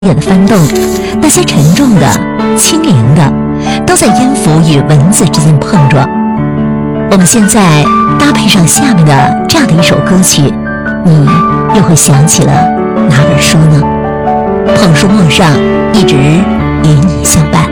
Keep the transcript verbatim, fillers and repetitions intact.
眼的翻动，那些沉重的、轻盈的，都在音符与文字之间碰撞。我们现在搭配上下面的这样的一首歌曲，你又会想起了哪本书呢？捧书陌上，一直与你相伴。